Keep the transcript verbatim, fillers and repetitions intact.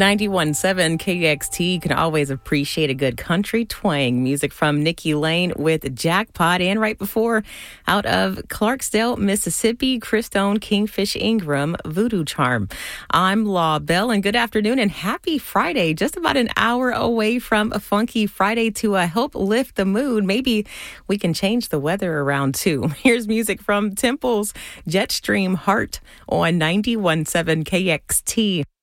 ninety-one point seven K X T can always appreciate a good country twang. Music from Nikki Lane with Jackpot. And right before, out of Clarksdale, Mississippi, Christone Kingfish Ingram, Voodoo Charm. I'm Law Bell, and good afternoon and happy Friday. Just about an hour away from a funky Friday to uh, help lift the mood. Maybe we can change the weather around too. Here's music from Temple's Jetstream Heart on ninety-one point seven K X T.